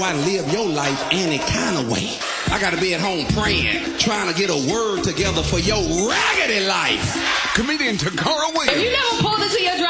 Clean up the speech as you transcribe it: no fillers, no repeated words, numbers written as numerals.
I live your life any kind of way. I got to be at home praying, trying to get a word together for your raggedy life. Comedian Takara Williams. If you never pulled into your